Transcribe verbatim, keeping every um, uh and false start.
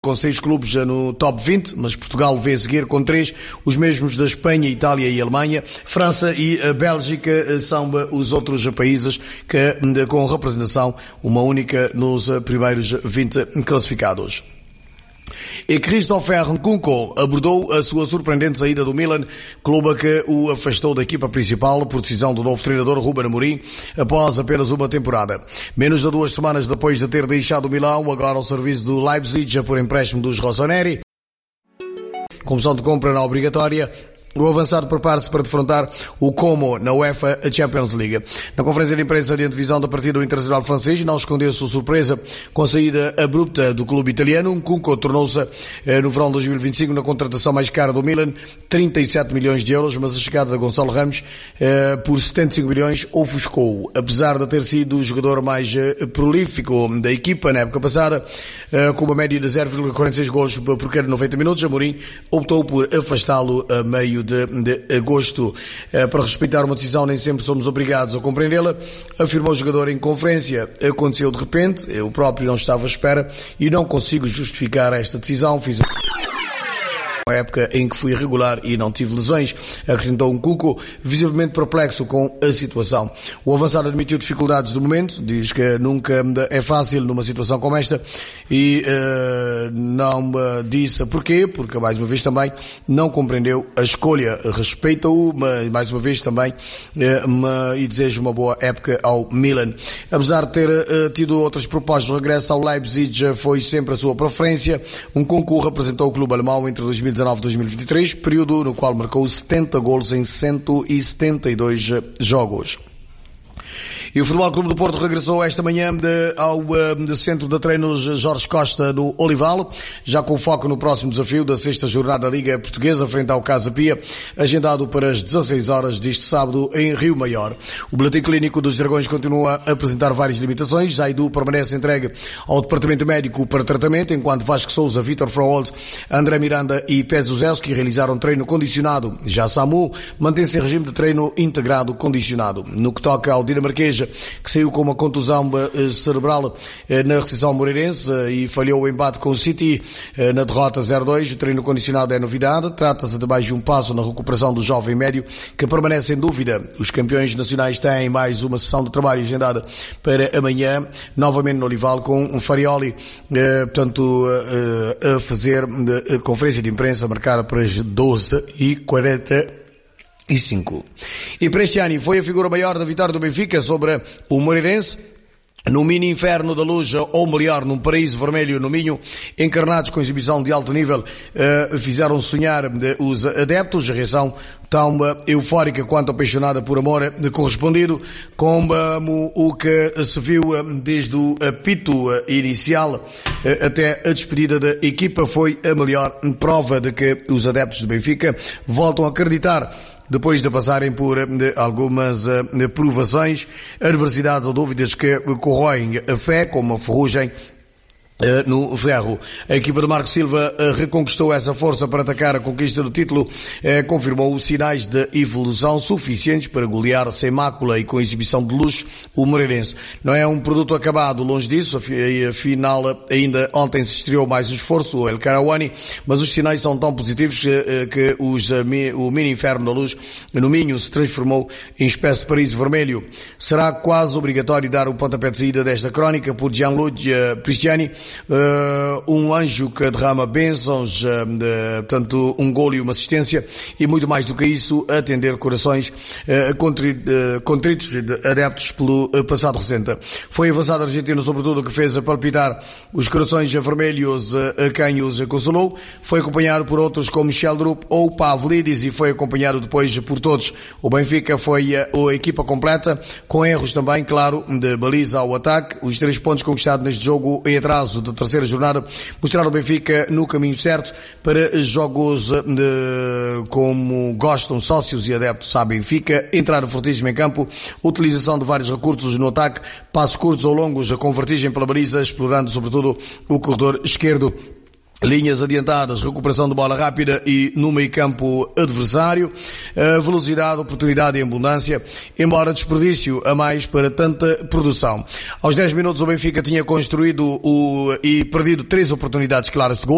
com seis clubes no top vinte, mas Portugal vê seguir com três, os mesmos da Espanha, Itália e Alemanha. França e a Bélgica são os outros países que, com representação, uma única nos primeiros vinte classificados. E Christopher Nkunku abordou a sua surpreendente saída do Milan, clube que o afastou da equipa principal por decisão do novo treinador Ruben Amorim após apenas uma temporada. Menos de duas semanas depois de ter deixado o Milão, agora ao serviço do Leipzig por empréstimo dos Rossoneri. Comissão de compra não obrigatória. O avançado prepara-se para defrontar o Como na UEFA Champions League. Na conferência de imprensa de antevisão da partida do Internacional francês, não escondeu sua surpresa com a saída abrupta do clube italiano. Nkunku tornou-se no verão de dois mil e vinte e cinco na contratação mais cara do Milan, trinta e sete milhões de euros, mas a chegada de Gonçalo Ramos por setenta e cinco milhões ofuscou. Apesar de ter sido o jogador mais prolífico da equipa na época passada, com uma média de zero vírgula quarenta e seis gols por cada noventa minutos, Amorim optou por afastá-lo a meio De, de agosto. Para respeitar uma decisão nem sempre somos obrigados a compreendê-la, afirmou o jogador em conferência. Aconteceu de repente, eu próprio não estava à espera e não consigo justificar esta decisão. Fiz uma época em que fui irregular e não tive lesões, acrescentou Nkunku, visivelmente perplexo com a situação. O avançado admitiu dificuldades do momento, diz que nunca é fácil numa situação como esta e uh, não uh, disse porquê, porque mais uma vez também não compreendeu a escolha. Respeita-o, mas mais uma vez também uh, uma, e desejo uma boa época ao Milan. Apesar de ter uh, tido outras propostas de regresso ao Leipzig, foi sempre a sua preferência. Nkunku representou o clube alemão entre dois mil e dezanove e dois mil e vinte e três, período no qual marcou setenta golos em cento e setenta e dois jogos. E o Futebol Clube do Porto regressou esta manhã de, ao de centro de treinos Jorge Costa no Olival, já com foco no próximo desafio da sexta jornada da Liga Portuguesa frente ao Casa Pia, agendado para as dezasseis horas deste sábado em Rio Maior. O boletim clínico dos Dragões continua a apresentar várias limitações. Zaidu permanece entregue ao Departamento Médico para tratamento, enquanto Vasco Sousa, Vítor Froholt, André Miranda e Pezuzelski realizaram treino condicionado. Já Samu mantém-se em regime de treino integrado condicionado. No que toca ao dinamarquês, que saiu com uma contusão cerebral na recepção moreirense e falhou o embate com o City na derrota zero dois. O treino condicionado é novidade. Trata-se de mais um passo na recuperação do jovem médio, que permanece em dúvida. Os campeões nacionais têm mais uma sessão de trabalho agendada para amanhã, novamente no Olival, com um Farioli, portanto, a fazer a conferência de imprensa marcada para as doze e quarenta e cinco. E para este ano foi a figura maior da vitória do Benfica sobre o Moreirense, no mini inferno da luz, ou melhor, num paraíso vermelho no Minho, encarnados com exibição de alto nível, uh, fizeram sonhar de, os adeptos. A reação tão uh, eufórica quanto apaixonada por amor de correspondido, como uh, o que se viu uh, desde o apito uh, inicial uh, até a despedida da equipa, foi a melhor prova de que os adeptos do Benfica voltam a acreditar, depois de passarem por de, algumas uh, provações, adversidades ou dúvidas que corroem a fé, como a ferrugem Uh, no ferro. A equipa de Marco Silva uh, reconquistou essa força para atacar a conquista do título, uh, confirmou os sinais de evolução suficientes para golear sem mácula e com exibição de luxo o Moreirense. Não é um produto acabado, longe disso, afinal ainda ontem se estreou mais o esforço, o El Karawani, mas os sinais são tão positivos uh, que os, uh, mi, o mini inferno da luz no Minho se transformou em espécie de paraíso vermelho. Será quase obrigatório dar o pontapé de saída desta crónica por Gianluigi uh, Cristiani, Uh, um anjo que derrama bênçãos, uh, de, portanto, um golo e uma assistência, e muito mais do que isso, atender corações uh, contri, uh, contritos de adeptos pelo uh, passado recente. Foi avançado argentino, sobretudo, que fez palpitar os corações vermelhos uh, a quem os consolou. Foi acompanhado por outros como Michel Drup ou Pavlidis e foi acompanhado depois por todos. O Benfica foi uh, a equipa completa, com erros também, claro, de baliza ao ataque. Os três pontos conquistados neste jogo em atraso da terceira jornada mostraram o Benfica no caminho certo para jogos de, como gostam sócios e adeptos à Benfica, entrar fortíssimo em campo, utilização de vários recursos no ataque, passos curtos ou longos, com vertigem pela baliza, explorando sobretudo o corredor esquerdo. Linhas adiantadas, recuperação de bola rápida e no meio campo adversário, velocidade, oportunidade e abundância, embora desperdício a mais para tanta produção. Aos dez minutos o Benfica tinha construído o, e perdido três oportunidades claras de gol.